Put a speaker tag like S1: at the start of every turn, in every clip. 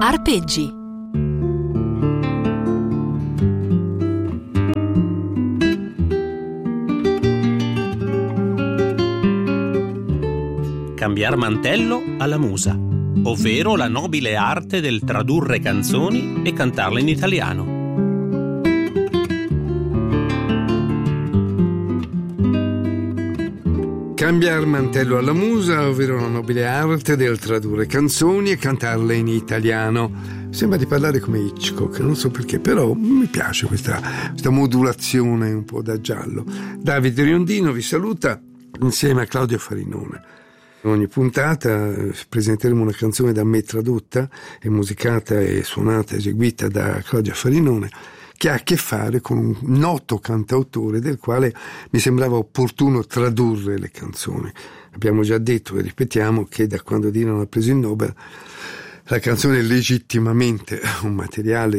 S1: Arpeggi.
S2: Cambiar mantello alla musa, ovvero la nobile arte del tradurre canzoni e cantarle in italiano.
S3: Cambiar mantello alla musa, ovvero la nobile arte del tradurre canzoni e cantarle in italiano. Sembra di parlare come Hitchcock, non so perché, però mi piace questa modulazione un po' da giallo. Davide Riondino vi saluta insieme a Claudio Farinone. In ogni puntata presenteremo una canzone da me tradotta e musicata e suonata, eseguita da Claudio Farinone, che ha a che fare con un noto cantautore del quale mi sembrava opportuno tradurre le canzoni. Abbiamo già detto e ripetiamo che da quando Dylan ha preso il Nobel la canzone è legittimamente un materiale,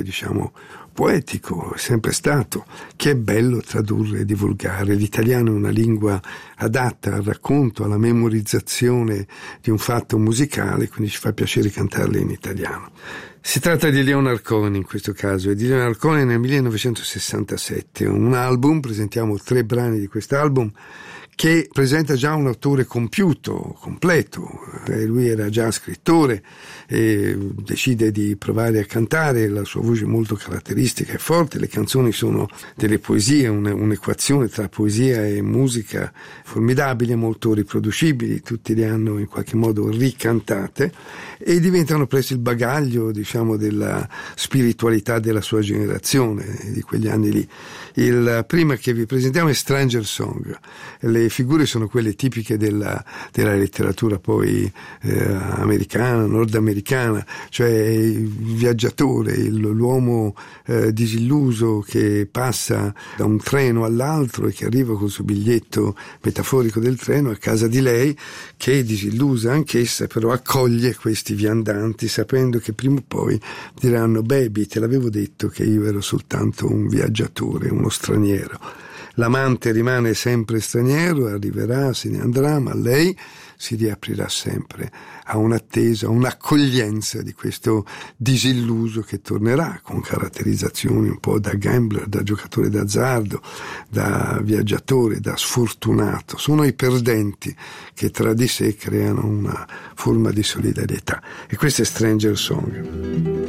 S3: poetico, è sempre stato, che è bello tradurre e divulgare. L'italiano è una lingua adatta al racconto, alla memorizzazione di un fatto musicale, quindi ci fa piacere cantarle in italiano. Si tratta di Leonard Cohen in questo caso, e di Leonard Cohen nel 1967, un album, presentiamo 3 brani di quest'album, che presenta già un autore compiuto, completo. Lui era già scrittore e decide di provare a cantare, la sua voce è molto caratteristica e forte, le canzoni sono delle poesie, un'equazione tra poesia e musica formidabile, molto riproducibili, tutti le hanno in qualche modo ricantate e diventano presto il bagaglio, della spiritualità della sua generazione, di quegli anni lì. Il prima che vi presentiamo è Stranger Song. Le figure sono quelle tipiche della letteratura poi americana, nordamericana, cioè il viaggiatore, l'uomo disilluso che passa da un treno all'altro e che arriva col suo biglietto metaforico del treno a casa di lei, che è disillusa anch'essa, però accoglie questi viandanti sapendo che prima o poi diranno: baby, te l'avevo detto che io ero soltanto un viaggiatore, uno straniero. L'amante rimane sempre straniero, arriverà, se ne andrà, ma lei si riaprirà sempre a un'attesa, a un'accoglienza di questo disilluso che tornerà con caratterizzazioni un po' da gambler, da giocatore d'azzardo, da viaggiatore, da sfortunato. Sono i perdenti che tra di sé creano una forma di solidarietà. E questo è Stranger Song.